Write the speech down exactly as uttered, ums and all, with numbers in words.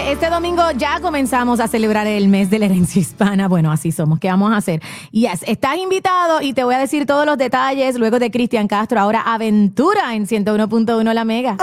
este domingo ya comenzamos a celebrar el mes de la herencia hispana. Bueno, así somos. ¿Qué vamos a hacer? Yes, estás invitado y te voy a decir todos los detalles luego de Cristian Castro. Ahora Aventura en ciento uno punto uno La Mega.